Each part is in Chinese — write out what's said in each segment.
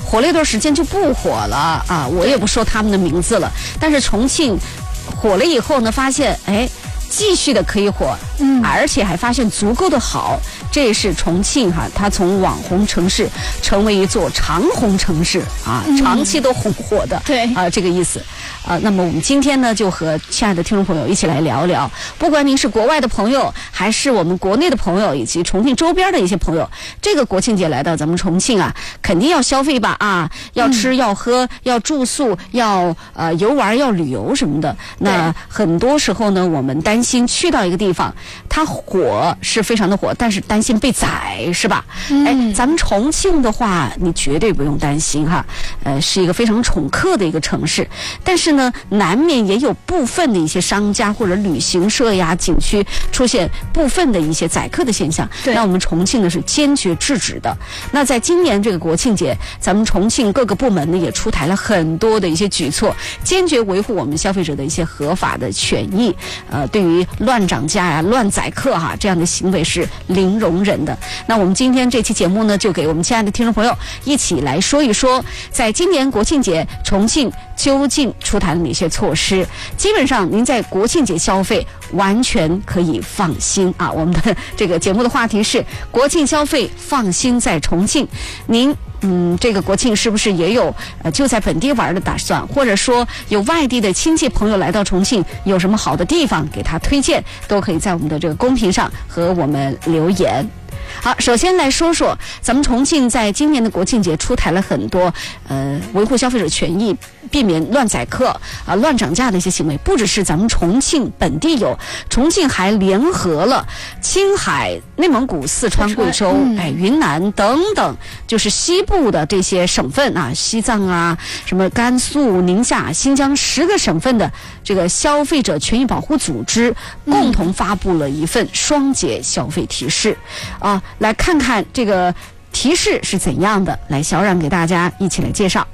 火了一段时间就不火了啊，我也不说他们的名字了。但是重庆火了以后呢，发现继续的可以火，而且还发现足够的好，这也是重庆它从网红城市成为一座长红城市啊，长期都红火的， 对这个意思。那么我们今天呢，就和亲爱的听众朋友一起来聊聊，不管您是国外的朋友，还是我们国内的朋友，以及重庆周边的一些朋友，这个国庆节来到咱们重庆啊，肯定要消费吧啊，要吃要喝要住宿要游玩要旅游什么的。那很多时候呢，我们担心去到一个地方，它火是非常的火，但是担心被宰，是吧？咱们重庆的话，你绝对不用担心哈，是一个非常宠客的一个城市，但是呢，难免也有部分的一些商家或者旅行社呀、景区出现部分的一些宰客的现象。那我们重庆呢是坚决制止的。那在今年这个国庆节，咱们重庆各个部门呢也出台了很多的一些举措，坚决维护我们消费者的一些合法的权益。对于乱涨价呀、乱宰客这样的行为是零容忍的。那我们今天这期节目呢，就给我们亲爱的听众朋友一起来说一说，在今年国庆节，重庆究竟出台了哪些措施？基本上您在国庆节消费完全可以放心啊！我们的这个节目的话题是国庆消费放心在重庆。您这个国庆是不是也有就在本地玩的打算，或者说有外地的亲戚朋友来到重庆，有什么好的地方给他推荐，都可以在我们的这个公屏上和我们留言。好，首先来说说咱们重庆在今年的国庆节出台了很多维护消费者权益、避免乱宰客乱涨价的一些行为。不只是咱们重庆本地有，重庆还联合了青海、内蒙古、四川、贵州、云南等等，就是西部的这些省份啊，西藏啊、什么甘肃、宁夏、新疆10个省份的这个消费者权益保护组织共同发布了一份双节消费提示来看看这个提示是怎样的。来，小冉给大家一起来介绍。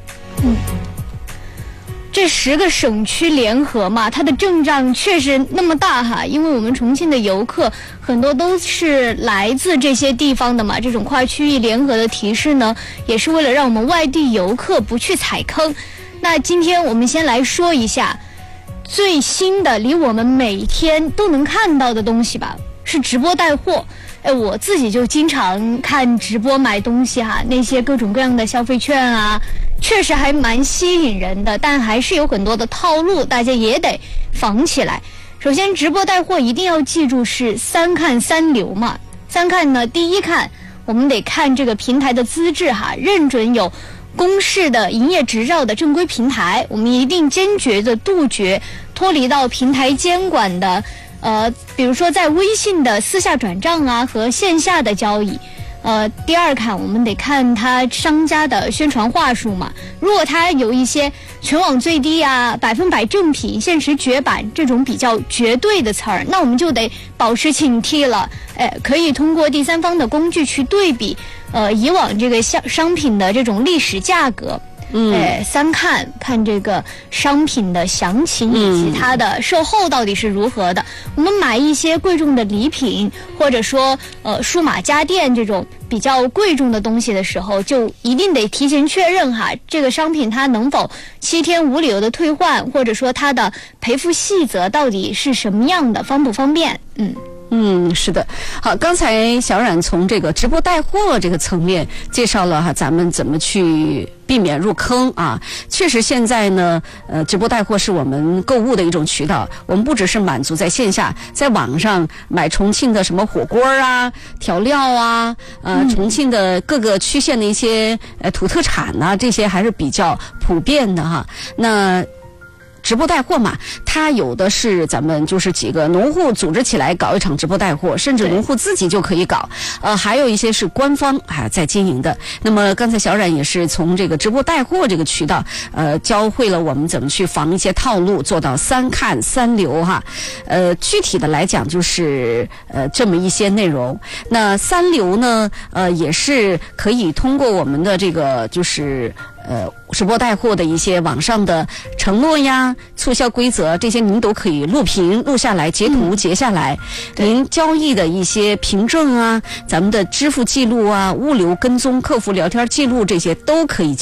这10个省区联合嘛，它的阵仗确实那么大哈，因为我们重庆的游客很多都是来自这些地方的嘛，这种跨区域联合的提示呢，也是为了让我们外地游客不去踩坑。那今天我们先来说一下最新的离我们每天都能看到的东西吧，是直播带货。我自己就经常看直播买东西那些各种各样的消费券啊，确实还蛮吸引人的，但还是有很多的套路，大家也得防起来。首先，直播带货一定要记住是3看3流嘛。3看呢，第一看我们得看这个平台的资质认准有公示的营业执照的正规平台，我们一定坚决的杜绝脱离到平台监管的比如说在微信的私下转账和线下的交易。第二看我们得看他商家的宣传话术嘛，如果他有一些全网最低100%正品、限时绝版这种比较绝对的词儿，那我们就得保持警惕了。可以通过第三方的工具去对比以往这个商品的这种历史价格。3看这个商品的详情以及它的售后到底是如何的。我们买一些贵重的礼品，或者说数码家电这种比较贵重的东西的时候，就一定得提前确认这个商品它能否7天无理由的退换，或者说它的赔付细则到底是什么样的，方不方便。 是的。好，刚才小冉从这个直播带货这个层面介绍了咱们怎么去避免入坑确实现在呢直播带货是我们购物的一种渠道。我们不只是满足在线下，在网上买重庆的什么火锅调料重庆的各个区县的一些土特产这些还是比较普遍的那直播带货嘛，它有的是咱们就是几个农户组织起来搞一场直播带货，甚至农户自己就可以搞。还有一些是官方在经营的。那么刚才小冉也是从这个直播带货这个渠道教会了我们怎么去防一些套路，做到3看3流具体的来讲就是这么一些内容。那3流呢也是可以通过我们的这个就是直播带货的一些网上的承诺呀、促销规则，这些您都可以录屏录下来、截图截下来。您交易的一些凭证咱们的支付记录物流跟踪、客服聊天记录，这些都可以